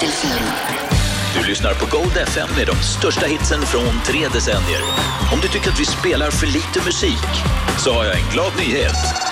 till 5. Du lyssnar på Gold FM med de största hitsen från 3 decennier. Om du tycker att vi spelar för lite musik så har jag en glad nyhet.